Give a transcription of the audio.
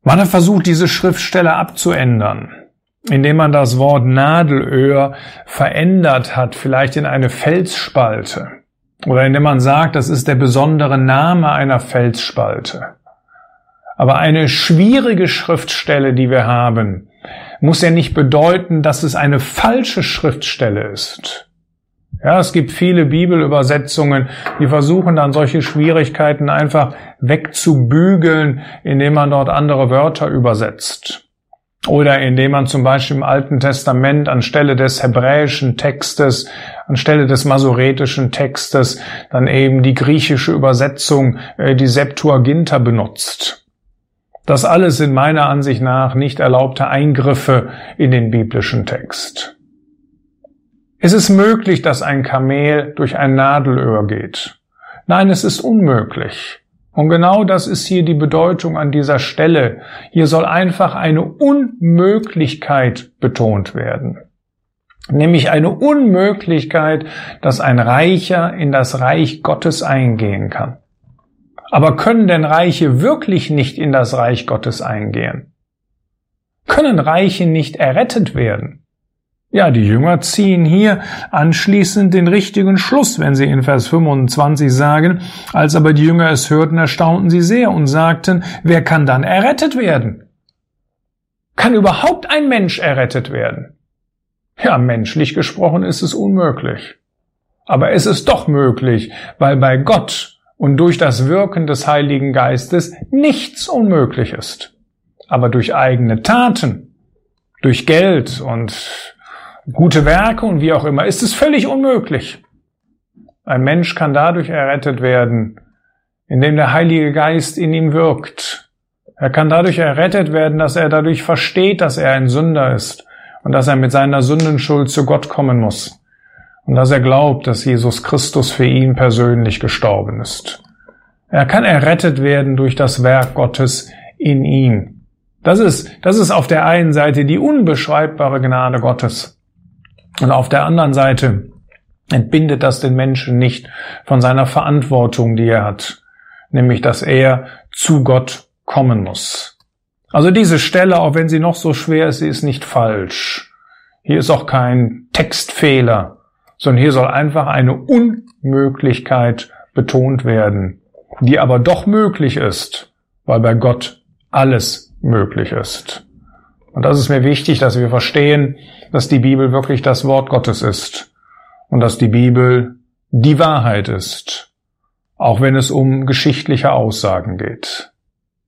Man hat versucht, diese Schriftstelle abzuändern, indem man das Wort Nadelöhr verändert hat, vielleicht in eine Felsspalte. Oder indem man sagt, das ist der besondere Name einer Felsspalte. Aber eine schwierige Schriftstelle, die wir haben, muss ja nicht bedeuten, dass es eine falsche Schriftstelle ist. Ja, es gibt viele Bibelübersetzungen, die versuchen dann solche Schwierigkeiten einfach wegzubügeln, indem man dort andere Wörter übersetzt. Oder indem man zum Beispiel im Alten Testament anstelle des hebräischen Textes, anstelle des masoretischen Textes, dann eben die griechische Übersetzung, die Septuaginta benutzt. Das alles sind meiner Ansicht nach nicht erlaubte Eingriffe in den biblischen Text. Es ist möglich, dass ein Kamel durch ein Nadelöhr geht. Nein, es ist unmöglich. Und genau das ist hier die Bedeutung an dieser Stelle. Hier soll einfach eine Unmöglichkeit betont werden. Nämlich eine Unmöglichkeit, dass ein Reicher in das Reich Gottes eingehen kann. Aber können denn Reiche wirklich nicht in das Reich Gottes eingehen? Können Reiche nicht errettet werden? Ja, die Jünger ziehen hier anschließend den richtigen Schluss, wenn sie in Vers 25 sagen, als aber die Jünger es hörten, erstaunten sie sehr und sagten, wer kann dann errettet werden? Kann überhaupt ein Mensch errettet werden? Ja, menschlich gesprochen ist es unmöglich. Aber es ist doch möglich, weil bei Gott und durch das Wirken des Heiligen Geistes nichts unmöglich ist. Aber durch eigene Taten, durch Geld und gute Werke und wie auch immer, ist es völlig unmöglich. Ein Mensch kann dadurch errettet werden, indem der Heilige Geist in ihm wirkt. Er kann dadurch errettet werden, dass er dadurch versteht, dass er ein Sünder ist und dass er mit seiner Sündenschuld zu Gott kommen muss und dass er glaubt, dass Jesus Christus für ihn persönlich gestorben ist. Er kann errettet werden durch das Werk Gottes in ihm. Das ist auf der einen Seite die unbeschreibbare Gnade Gottes. Und auf der anderen Seite entbindet das den Menschen nicht von seiner Verantwortung, die er hat, nämlich dass er zu Gott kommen muss. Also diese Stelle, auch wenn sie noch so schwer ist, sie ist nicht falsch. Hier ist auch kein Textfehler, sondern hier soll einfach eine Unmöglichkeit betont werden, die aber doch möglich ist, weil bei Gott alles möglich ist. Und das ist mir wichtig, dass wir verstehen, dass die Bibel wirklich das Wort Gottes ist und dass die Bibel die Wahrheit ist, auch wenn es um geschichtliche Aussagen geht.